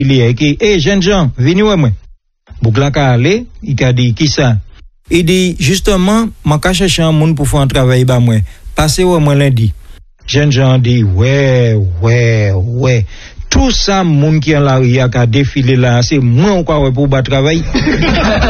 il est qui jeune gens venez ouais moi Bougla ka aller il a dit qui ça il dit justement man ka chercher un monde pour faire un travail ba moi passer ouais moi lundi jeune gens dit ouais tout ça monde qui en la ria ka défilé là c'est moi quoi pour ba travail